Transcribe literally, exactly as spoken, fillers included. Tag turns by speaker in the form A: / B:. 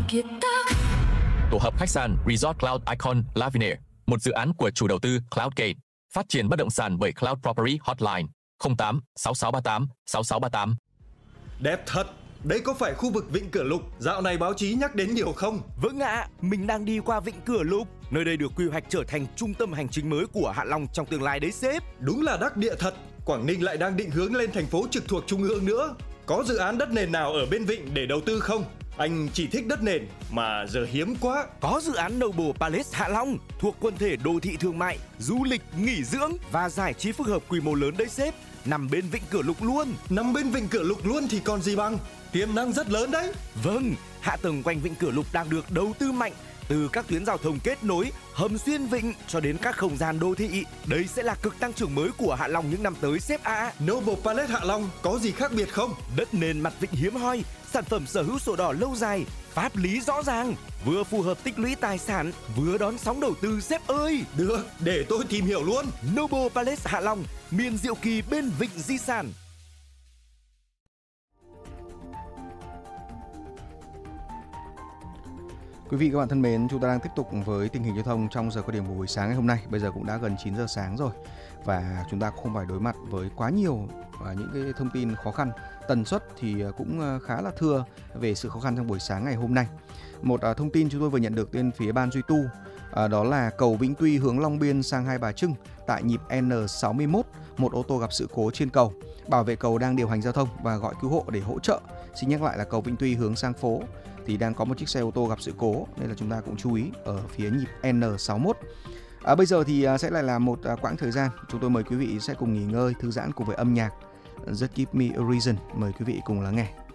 A: Tổ hợp khách sạn Resort Cloud Icon Lavinia, một dự án của chủ đầu tư Cloudgate, phát triển bất động sản bởi Cloud Property Hotline không tám sáu sáu ba tám sáu sáu ba tám.
B: Đẹp thật! Đây có phải khu vực Vịnh Cửa Lục dạo này báo chí nhắc đến nhiều không?
C: Vâng ạ, mình đang đi qua Vịnh Cửa Lục. Nơi đây được quy hoạch trở thành trung tâm hành chính mới của Hạ Long trong tương lai đấy sếp.
B: Đúng là đắc địa thật. Quảng Ninh lại đang định hướng lên thành phố trực thuộc trung ương nữa. Có dự án đất nền nào ở bên Vịnh để đầu tư không? Anh chỉ thích đất nền mà giờ hiếm quá.
C: Có dự án Noble Palace Hạ Long thuộc quần thể đô thị thương mại, du lịch, nghỉ dưỡng và giải trí phức hợp quy mô lớn đấy sếp. Nằm bên Vịnh Cửa Lục luôn.
B: Nằm bên Vịnh Cửa Lục luôn thì còn gì bằng. Tiềm năng rất lớn đấy.
C: Vâng, hạ tầng quanh Vịnh Cửa Lục đang được đầu tư mạnh, từ các tuyến giao thông kết nối, hầm xuyên vịnh cho đến các không gian đô thị. Đây sẽ là cực tăng trưởng mới của Hạ Long những năm tới sếp ạ. À.
B: Noble Palace Hạ Long có gì khác biệt không?
C: Đất nền mặt vịnh hiếm hoi, sản phẩm sở hữu sổ đỏ lâu dài, pháp lý rõ ràng, vừa phù hợp tích lũy tài sản, vừa đón sóng đầu tư sếp ơi.
B: Được, để tôi tìm hiểu luôn.
C: Noble Palace Hạ Long, miền diệu kỳ bên vịnh di sản.
D: Quý vị các bạn thân mến, chúng ta đang tiếp tục với tình hình giao thông trong giờ cao điểm của buổi sáng ngày hôm nay. Bây giờ cũng đã gần chín giờ sáng rồi và chúng ta cũng không phải đối mặt với quá nhiều và những cái thông tin khó khăn. Tần suất thì cũng khá là thưa về sự khó khăn trong buổi sáng ngày hôm nay. Một uh, thông tin chúng tôi vừa nhận được bên phía ban duy tu, uh, đó là cầu Vĩnh Tuy hướng Long Biên sang Hai Bà Trưng tại nhịp N sáu mươi mốt, một ô tô gặp sự cố trên cầu. Bảo vệ cầu đang điều hành giao thông và gọi cứu hộ để hỗ trợ. Xin nhắc lại là cầu Vĩnh Tuy hướng sang phố thì đang có một chiếc xe ô tô gặp sự cố, nên là chúng ta cũng chú ý ở phía nhịp N sáu mươi mốt. À, bây giờ thì sẽ lại là một quãng thời gian chúng tôi mời quý vị sẽ cùng nghỉ ngơi, thư giãn cùng với âm nhạc Just Give Me a Reason. Mời quý vị cùng lắng nghe.